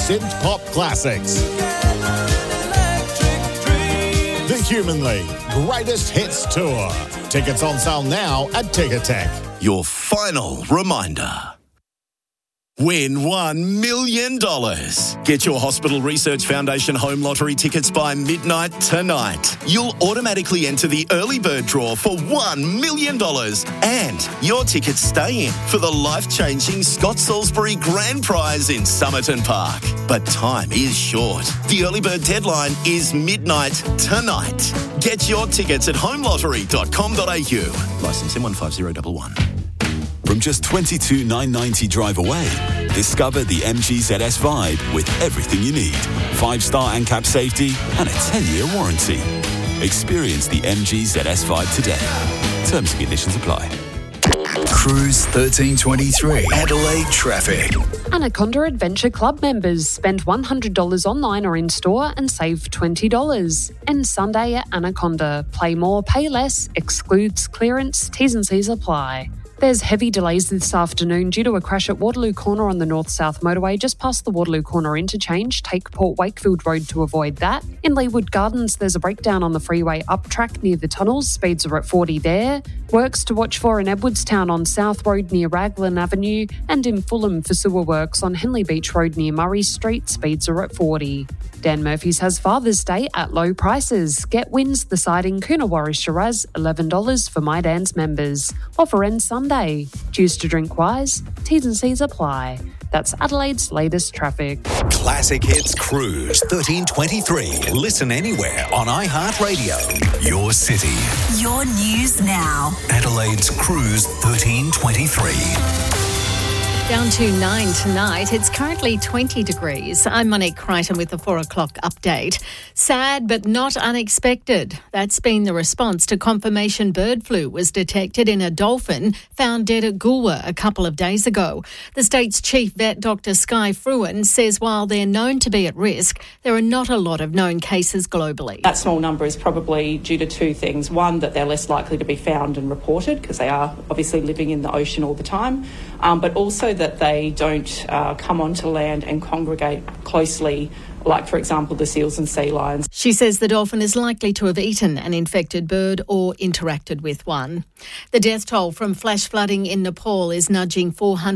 synth pop classics. The Human League Greatest Hits Tour. Tickets on sale now at Ticketek. Your final reminder. Win $1 million. Get your Hospital Research Foundation Home Lottery tickets by midnight tonight. You'll automatically enter the early bird draw for $1 million. And your tickets stay in for the life-changing Scott Salisbury Grand Prize in Somerton Park. But time is short. The early bird deadline is midnight tonight. Get your tickets at homelottery.com.au. Licence M15011. From just $22,990 drive away, discover the MG ZS Vibe with everything you need. 5-star ANCAP safety and a 10-year warranty. Experience the MG ZS Vibe today. Terms and conditions apply. Cruise 1323. Adelaide traffic. Anaconda Adventure Club members spend $100 online or in store and save $20. And Sunday at Anaconda. Play more, pay less, excludes clearance, T's and C's apply. There's heavy delays this afternoon due to a crash at Waterloo Corner on the north-south motorway just past the Waterloo Corner interchange. Take Port Wakefield Road to avoid that. In Leewood Gardens, there's a breakdown on the freeway up track near the tunnels. Speeds are at 40 there. Works to watch for in Edwardstown on South Road near Raglan Avenue, and in Fulham for sewer works on Henley Beach Road near Murray Street. Speeds are at 40. Dan Murphy's has Father's Day at low prices. Get Wins the siding Coonawarra Shiraz, $11 for My Dan's members. Offer ends Sunday. Choose to drink wise. T's and C's apply. That's Adelaide's latest traffic. Classic Hits Cruise 1323. Listen anywhere on iHeartRadio. Your city. Your news now. Adelaide's Cruise 1323. Down to 9 tonight. It's currently 20 degrees. I'm Monique Crichton with the 4 o'clock update. Sad but not unexpected. That's been the response to confirmation bird flu was detected in a dolphin found dead at Goolwa a couple of days ago. The state's chief vet, Dr. Sky Fruin, says while they're known to be at risk, there are not a lot of known cases globally. That small number is probably due to two things. One, that they're less likely to be found and reported because they are obviously living in the ocean all the time, but also that they don't come onto land and congregate closely, like, for example, the seals and sea lions. She says the dolphin is likely to have eaten an infected bird or interacted with one. The death toll from flash flooding in Nepal is nudging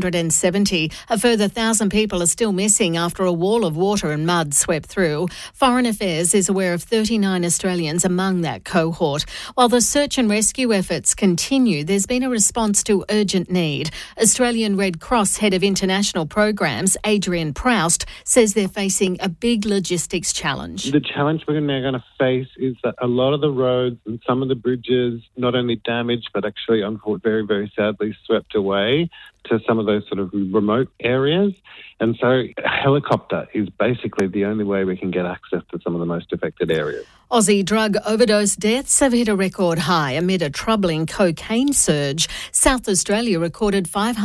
470. A further 1,000 people are still missing after a wall of water and mud swept through. Foreign Affairs is aware of 39 Australians among that cohort. While the search and rescue efforts continue, there's been a response to urgent need. Australian Red Cross Head of International Programs, Adrian Proust, says they're facing a big logistics challenge. The challenge we're now going to face is that a lot of the roads and some of the bridges not only damaged but actually, very, very sadly swept away to some of those sort of remote areas. And so a helicopter is basically the only way we can get access to some of the most affected areas. Aussie drug overdose deaths have hit a record high amid a troubling cocaine surge. South Australia recorded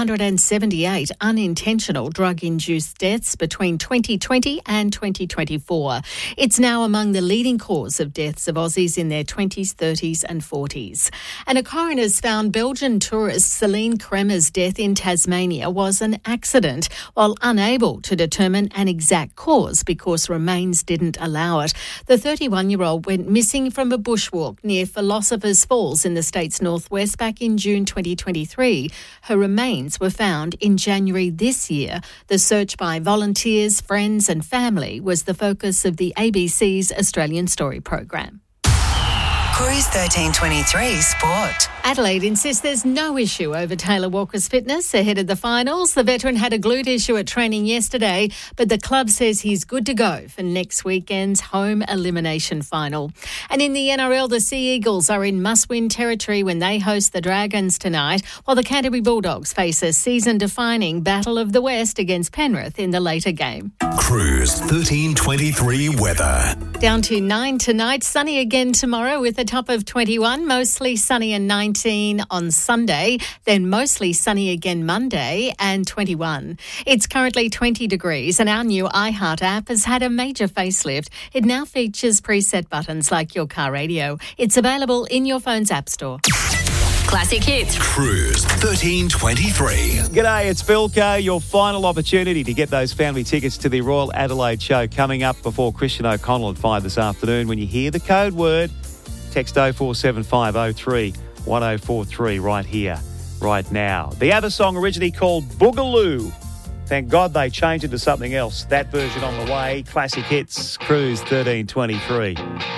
578 unintentional drug-induced deaths between 2020 and 2024. It's now among the leading cause of deaths of Aussies in their 20s, 30s and 40s. And a coroner's found Belgian tourist Celine Kremer's death in Tasmania was an accident, while unable to determine an exact cause because remains didn't allow it. The 31-year-old went missing from a bushwalk near Philosopher's Falls in the state's northwest back in June 2023. Her remains were found in January this year. The search by volunteers, friends and family was the focus of the ABC's Australian Story program. Cruise 1323 Sport. Adelaide insists there's no issue over Taylor Walker's fitness ahead of the finals. The veteran had a glute issue at training yesterday, but the club says he's good to go for next weekend's home elimination final. And in the NRL, the Sea Eagles are in must-win territory when they host the Dragons tonight, while the Canterbury Bulldogs face a season-defining Battle of the West against Penrith in the later game. Cruise 1323 weather. Down to 9 tonight, sunny again tomorrow with a top of 21, mostly sunny and 19 on Sunday, then mostly sunny again Monday and 21. It's currently 20 degrees and our new iHeart app has had a major facelift. It now features preset buttons like your car radio. It's available in your phone's app store. Classic Hits. Cruise 1323. G'day, it's Philco. Your final opportunity to get those family tickets to the Royal Adelaide Show coming up before Christian O'Connell at 5 this afternoon. When you hear the code word, text 047503 1043 right here, right now. The other song originally called Boogaloo. Thank God they changed it to something else. That version on the way. Classic Hits, Cruise 1323.